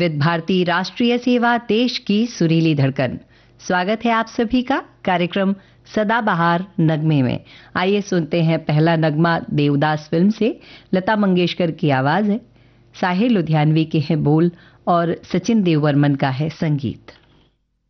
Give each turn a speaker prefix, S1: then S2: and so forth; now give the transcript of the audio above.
S1: विविध भारती राष्ट्रीय सेवा, देश की सुरीली धड़कन। स्वागत है आप सभी का कार्यक्रम सदाबहार नगमे में। आइए सुनते हैं पहला नगमा देवदास फिल्म से। लता मंगेशकर की आवाज है, साहिर लुधियानवी के हैं बोल और सचिन देववर्मन का है संगीत।